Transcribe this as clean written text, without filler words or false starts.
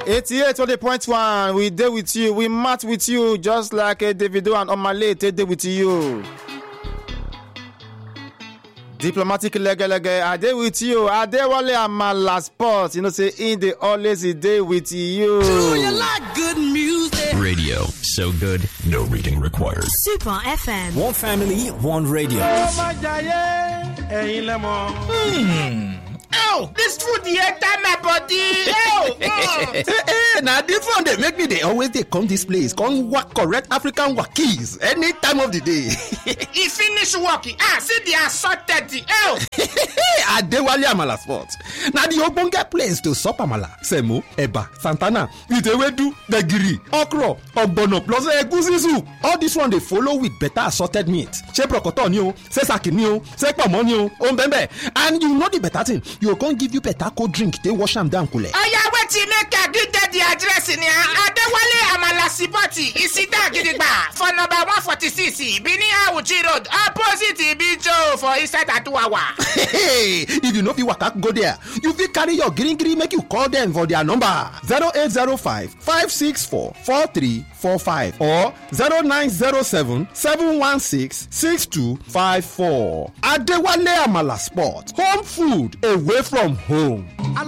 88.1, we dey with you, we match with you, just like Davido and Omale dey with you. Diplomatic lege, I dey with you. Adewale Amala Sports, you know say in the always dey with you. Do you like good music? Radio, so good, no reading required. Super FM. One family, one radio. Oh, this food here enter my body. Now this one they make me they always they come this place. Come work correct African wakis any time of the day. He finish working. See the assorted. Adewale Amala Sports. Now the ogbonge place to sup amala, semo, eba, santana, itewedu, degiri, okro, ogbono plus egusi soup. All this one they follow with better assorted meat. Che prokoto ni o, se saki ni o, se pomo ni o, ombembe. And you know the better thing. You can't give you better cold drink. They wash them down, kule. Oh yeah, wait till make a good the address in here. Adewale Amala Sipoti. Isida Gidigba for number 146 Bini Awuchi Road, opposite Ibijo for inside Atuwawa. Hey, if you know you waka go there, you fit carry your green make you call them for their number 0805-564-4345 or 0907-716-6254. Adewale Amala Sport, home food away from home.